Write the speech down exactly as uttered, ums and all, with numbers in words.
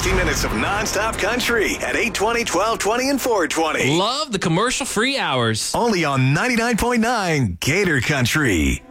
sixty minutes of nonstop country at eight twenty, twelve twenty, and four twenty. Love the commercial-free hours. Only on ninety-nine point nine Gator Country.